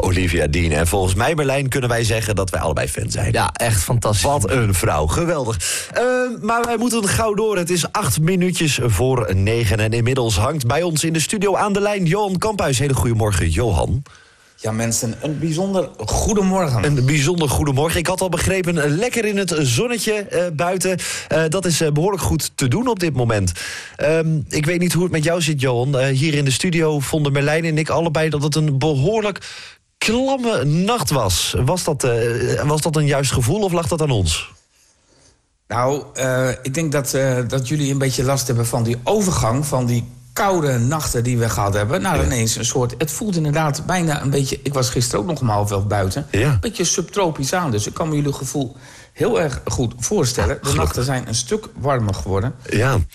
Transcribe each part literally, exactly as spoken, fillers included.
Olivia Dean. En volgens mij, Merlijn, kunnen wij zeggen dat wij allebei fan zijn. Ja, echt fantastisch. Wat een vrouw, geweldig. Uh, maar wij moeten gauw door. Het is acht minuutjes voor negen. En inmiddels hangt bij ons in de studio aan de lijn Johan Kamphuis. Hele goedemorgen, Johan. Ja, mensen, een bijzonder goedemorgen. Een bijzonder goedemorgen. Ik had al begrepen, lekker in het zonnetje uh, buiten. Uh, dat is uh, behoorlijk goed te doen op dit moment. Um, ik weet niet hoe het met jou zit, Johan. Uh, hier in de studio vonden Merlijn en ik allebei dat het een behoorlijk klamme nacht was. Was dat, uh, was dat een juist gevoel of lag dat aan ons? Nou, uh, ik denk dat, uh, dat jullie een beetje last hebben van die overgang, van die koude nachten die we gehad hebben. Nou, ineens een soort... Het voelt inderdaad bijna een beetje... Ik was gisteren ook nog om half elf buiten. Ja. Een beetje subtropisch aan. Dus ik kan me jullie gevoel heel erg goed voorstellen. De nachten zijn een stuk warmer geworden. Ja. En,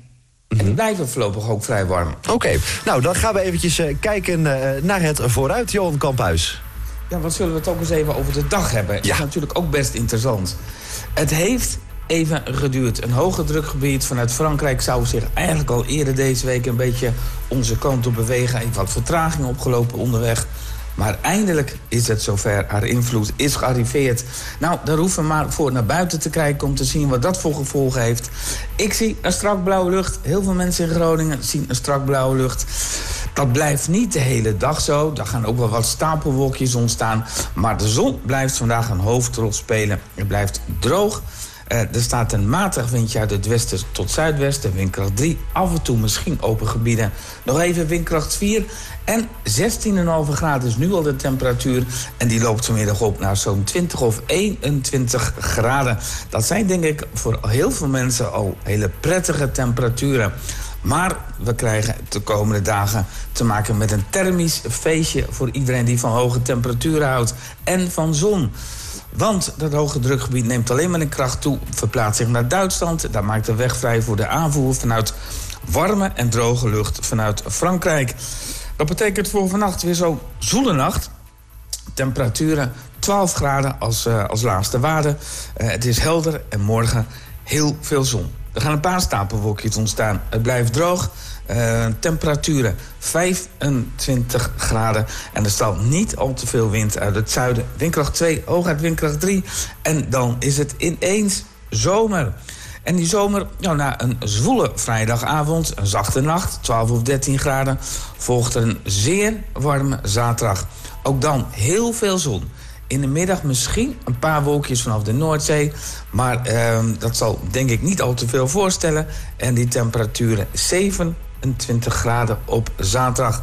en die blijven voorlopig ook vrij warm. Oké. Okay. Nou, dan gaan we eventjes uh, kijken uh, naar het vooruit, Johan Kamphuis. Ja, wat zullen we het ook eens even over de dag hebben? Dat ja. is natuurlijk ook best interessant. Het heeft even geduurd. Een hoge drukgebied vanuit Frankrijk zou zich eigenlijk al eerder deze week een beetje onze kant op bewegen. Heeft wat vertraging opgelopen onderweg. Maar eindelijk is het zover. Haar invloed is gearriveerd. Nou, daar hoeven we maar voor naar buiten te kijken om te zien wat dat voor gevolgen heeft. Ik zie een strak blauwe lucht. Heel veel mensen in Groningen zien een strak blauwe lucht. Dat blijft niet de hele dag zo. Daar gaan ook wel wat stapelwolkjes ontstaan. Maar de zon blijft vandaag een hoofdrol spelen. Het blijft droog. Uh, er staat een matig windje uit het westen tot zuidwesten, windkracht drie. Af en toe misschien open gebieden. Nog even windkracht vier. En zestien komma vijf graden is nu al de temperatuur. En die loopt vanmiddag op naar zo'n twintig of eenentwintig graden. Dat zijn denk ik voor heel veel mensen al hele prettige temperaturen. Maar we krijgen de komende dagen te maken met een thermisch feestje voor iedereen die van hoge temperaturen houdt en van zon. Want dat hoge drukgebied neemt alleen maar in kracht toe, verplaatst zich naar Duitsland. Daar maakt de weg vrij voor de aanvoer vanuit warme en droge lucht vanuit Frankrijk. Dat betekent voor vannacht weer zo'n zoele nacht. Temperaturen twaalf graden als, uh, als laagste waarde. Uh, het is helder en morgen heel veel zon. Er gaan een paar stapelwolkjes ontstaan. Het blijft droog. Uh, temperaturen vijfentwintig graden. En er staat niet al te veel wind uit het zuiden. Windkracht twee, hooguit windkracht drie. En dan is het ineens zomer. En die zomer, nou, na een zwoele vrijdagavond, een zachte nacht, twaalf of dertien graden, volgt er een zeer warme zaterdag. Ook dan heel veel zon. In de middag misschien een paar wolkjes vanaf de Noordzee. Maar uh, dat zal denk ik niet al te veel voorstellen. En die temperaturen zevenentwintig graden op zaterdag.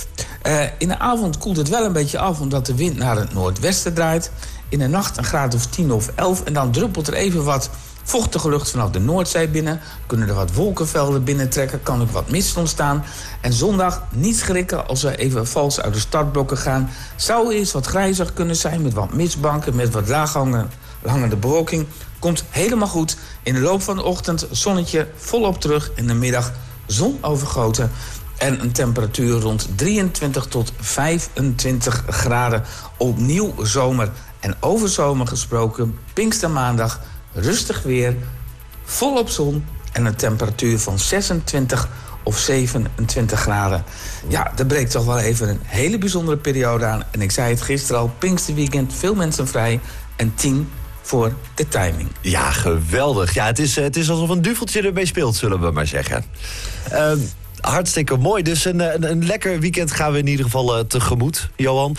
Uh, in de avond koelt het wel een beetje af, omdat de wind naar het noordwesten draait. In de nacht een graad of tien of elf. En dan druppelt er even wat vochtige lucht vanaf de Noordzee binnen. Kunnen er wat wolkenvelden binnentrekken. Kan ook wat mist ontstaan. En zondag niet schrikken als we even vals uit de startblokken gaan. Zou eerst wat grijzig kunnen zijn met wat mistbanken, met wat laaghangende bewolking. Komt helemaal goed. In de loop van de ochtend zonnetje volop terug. In de middag zon overgoten. En een temperatuur rond drieëntwintig tot vijfentwintig graden. Opnieuw zomer. En over zomer gesproken, Pinkstermaandag, rustig weer, volop zon en een temperatuur van zesentwintig of zevenentwintig graden. Ja, er breekt toch wel even een hele bijzondere periode aan. En ik zei het gisteren al, Pinksterweekend, veel mensen vrij en tien voor de timing. Ja, geweldig. Ja, het is, het is alsof een duveltje ermee speelt, zullen we maar zeggen. Uh, hartstikke mooi. Dus een, een, een lekker weekend gaan we in ieder geval uh, tegemoet, Johan.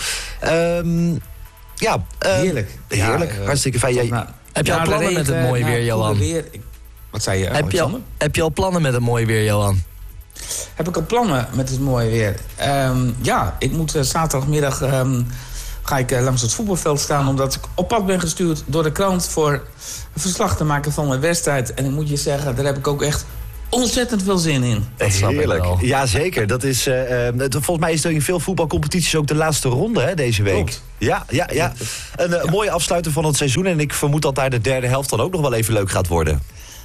Uh, ja, uh, heerlijk. Heerlijk, ja, hartstikke fijn. Jij, heb je al plannen met het mooie weer, Johan? Weer. Wat zei je? Heb je, al, heb je al plannen met het mooie weer, Johan? Heb ik al plannen met het mooie weer? Um, ja, ik moet uh, zaterdagmiddag um, ga ik uh, langs het voetbalveld staan, omdat ik op pad ben gestuurd door de krant voor een verslag te maken van mijn wedstrijd. En ik moet je zeggen, daar heb ik ook echt ontzettend veel zin in. Dat snap Heerlijk. Ik wel. Ja, zeker. Dat is, uh, uh, volgens mij is er in veel voetbalcompetities ook de laatste ronde hè, deze week. Klopt. Ja, ja, ja. Een uh, ja. mooie afsluiter van het seizoen. En ik vermoed dat daar de derde helft dan ook nog wel even leuk gaat worden.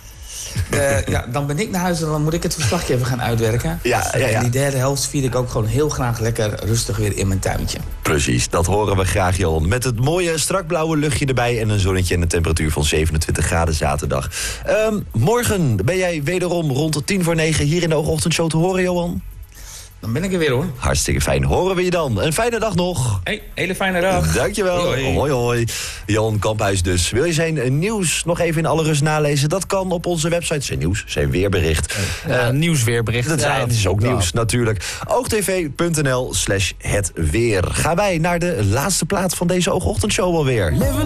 Uh, ja, dan ben ik naar huis en dan moet ik het verslagje even gaan uitwerken. Ja, ja, ja. En die derde helft vier ik ook gewoon heel graag lekker rustig weer in mijn tuintje. Precies, dat horen we graag, Johan. Met het mooie strak blauwe luchtje erbij en een zonnetje en een temperatuur van zevenentwintig graden zaterdag. Um, morgen ben jij wederom rond tien voor negen hier in de Oogochtendshow te horen, Johan? Dan ben ik er weer, hoor. Hartstikke fijn. Horen we je dan. Een fijne dag nog. Hey, hele fijne dag. Dankjewel. Hoi, hoi. hoi. Johan Kamphuis dus. Wil je zijn nieuws nog even in alle rust nalezen? Dat kan op onze website. Zijn nieuws, zijn weerbericht. Ja, uh, nieuwsweerbericht. Dat ja, het is ook ja. nieuws, natuurlijk. oogtv.nl slash het weer. Gaan wij naar de laatste plaat van deze Oogochtendshow alweer.